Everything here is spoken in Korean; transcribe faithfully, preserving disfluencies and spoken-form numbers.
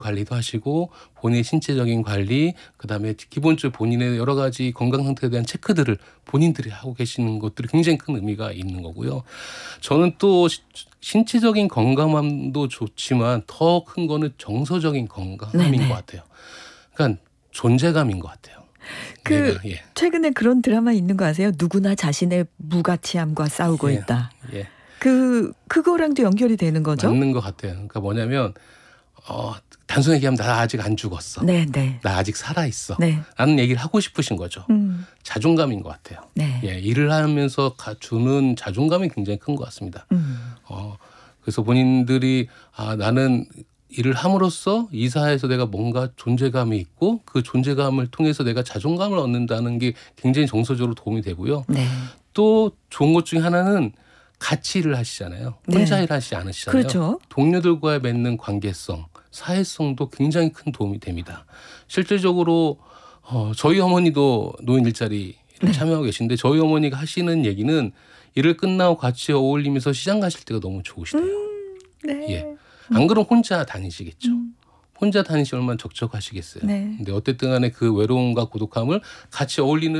관리도 하시고 본인의 신체적인 관리, 그다음에 기본적으로 본인의 여러 가지 건강 상태에 대한 체크들을 본인들이 하고 계시는 것들이 굉장히 큰 의미가 있는 거고요. 저는 또 신체적인 건강함도 좋지만 더 큰 거는 정서적인 건강함인 네네. 것 같아요. 그러니까 존재감인 것 같아요. 그 내가, 예. 최근에 그런 드라마 있는 거 아세요? 누구나 자신의 무가치함과 싸우고 예. 있다. 예. 그 그거랑도 연결이 되는 거죠? 맞는 것 같아요. 그러니까 뭐냐면 어, 단순히 얘기하면 나 아직 안 죽었어. 네, 네. 나 아직 살아 있어. 네. 라는 얘기를 하고 싶으신 거죠. 음. 자존감인 것 같아요. 네. 예, 일을 하면서 가- 주는 자존감이 굉장히 큰 것 같습니다. 음. 어, 그래서 본인들이 아, 나는 일을 함으로써 이 사회에서 내가 뭔가 존재감이 있고 그 존재감을 통해서 내가 자존감을 얻는다는 게 굉장히 정서적으로 도움이 되고요. 네. 또 좋은 것 중에 하나는 같이 일을 하시잖아요. 혼자 네. 일하시지 않으시잖아요. 그렇죠. 동료들과의 맺는 관계성, 사회성도 굉장히 큰 도움이 됩니다. 실질적으로 어, 저희 어머니도 노인 일자리를 네. 참여하고 계신데 저희 어머니가 하시는 얘기는 일을 끝나고 같이 어울리면서 시장 가실 때가 너무 좋으시대요. 네. 예. 안 그러면 혼자 다니시겠죠. 음. 혼자 다니시 얼마나 적적하시겠어요. 네. 근데 어쨌든 간에 그 외로움과 고독함을 같이 어울리는